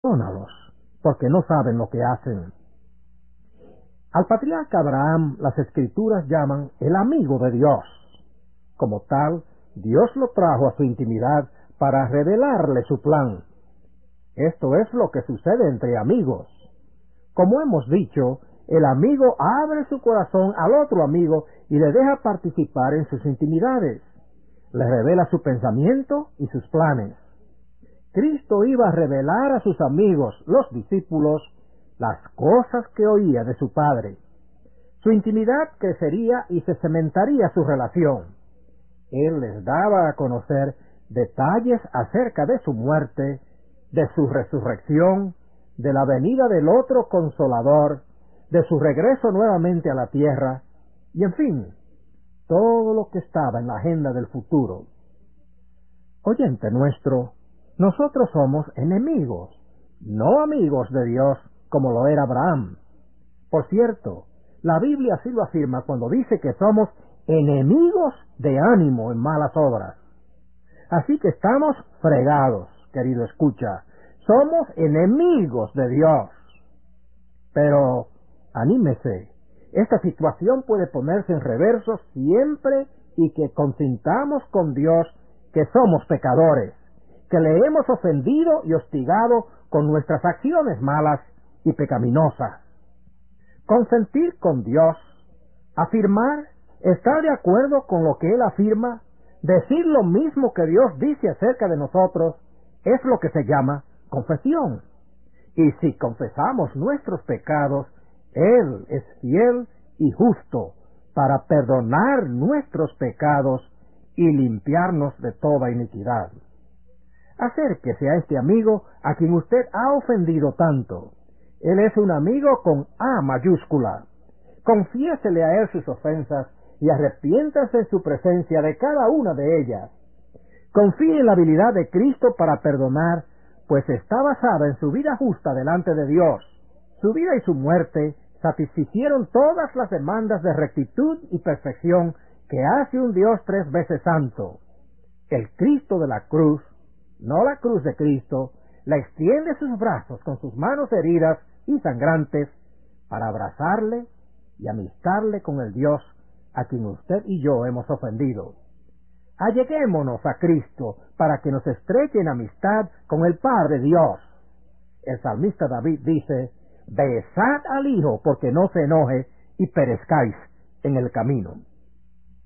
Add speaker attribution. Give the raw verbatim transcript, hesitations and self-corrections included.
Speaker 1: Perdónalos, porque no saben lo que hacen. Al patriarca Abraham las Escrituras llaman el amigo de Dios. Como tal, Dios lo trajo a su intimidad para revelarle su plan. Esto es lo que sucede entre amigos. Como hemos dicho, el amigo abre su corazón al otro amigo y le deja participar en sus intimidades. Le revela su pensamiento y sus planes. Cristo iba a revelar a sus amigos, los discípulos, las cosas que oía de su Padre. Su intimidad crecería y se cementaría su relación. Él les daba a conocer detalles acerca de su muerte, de su resurrección, de la venida del otro Consolador, de su regreso nuevamente a la tierra, y en fin, todo lo que estaba en la agenda del futuro. Oyente nuestro, nosotros somos enemigos, no amigos de Dios como lo era Abraham. Por cierto, la Biblia así lo afirma cuando dice que somos enemigos de ánimo en malas obras. Así que estamos fregados, querido escucha, somos enemigos de Dios. Pero, anímese, esta situación puede ponerse en reverso siempre y que consintamos con Dios que somos pecadores, que le hemos ofendido y hostigado con nuestras acciones malas y pecaminosas. Consentir con Dios, afirmar, estar de acuerdo con lo que Él afirma, decir lo mismo que Dios dice acerca de nosotros, es lo que se llama confesión. Y si confesamos nuestros pecados, Él es fiel y justo para perdonar nuestros pecados y limpiarnos de toda iniquidad. Acérquese a este amigo a quien usted ha ofendido tanto. Él es un amigo con A mayúscula. Confiésele a él sus ofensas y arrepiéntase en su presencia de cada una de ellas. Confíe en la habilidad de Cristo para perdonar, pues está basada en su vida justa delante de Dios. Su vida y su muerte satisficieron todas las demandas de rectitud y perfección que hace un Dios tres veces santo. El Cristo de la cruz, no la cruz de Cristo, le extiende sus brazos con sus manos heridas y sangrantes para abrazarle y amistarle con el Dios a quien usted y yo hemos ofendido. Alleguémonos a Cristo para que nos estreche en amistad con el Padre Dios. El salmista David dice: besad al Hijo porque no se enoje y perezcáis en el camino.